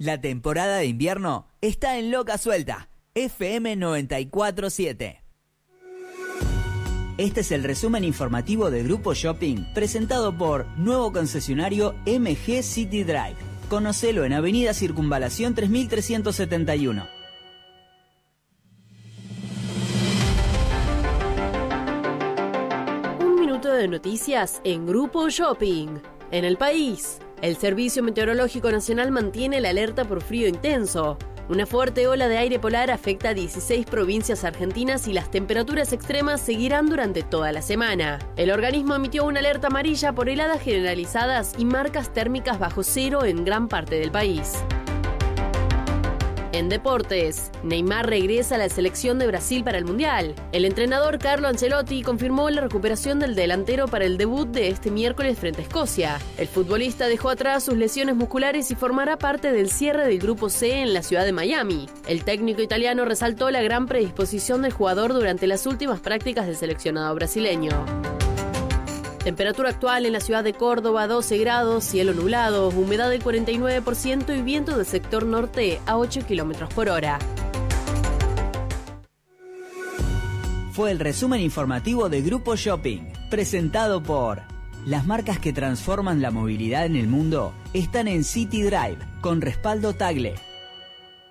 La temporada de invierno está en Loca Suelta, FM 94.7. Este es el resumen informativo de Grupo Shopping, presentado por nuevo concesionario MG City Drive. Conocelo en Avenida Circunvalación 3371. Un minuto de noticias en Grupo Shopping. En el país, el Servicio Meteorológico Nacional mantiene la alerta por frío intenso. Una fuerte ola de aire polar afecta a 16 provincias argentinas y las temperaturas extremas seguirán durante toda la semana. El organismo emitió una alerta amarilla por heladas generalizadas y marcas térmicas bajo cero en gran parte del país. En deportes, Neymar regresa a la selección de Brasil para el Mundial. El entrenador Carlo Ancelotti confirmó la recuperación del delantero para el debut de este miércoles frente a Escocia. El futbolista dejó atrás sus lesiones musculares y formará parte del cierre del Grupo C en la ciudad de Miami. El técnico italiano resaltó la gran predisposición del jugador durante las últimas prácticas del seleccionado brasileño. Temperatura actual en la ciudad de Córdoba, 12 grados, cielo nublado, humedad del 49% y viento del sector norte a 8 kilómetros por hora. Fue el resumen informativo de Grupo Shopping, presentado por... Las marcas que transforman la movilidad en el mundo están en City Drive, con respaldo Tagle.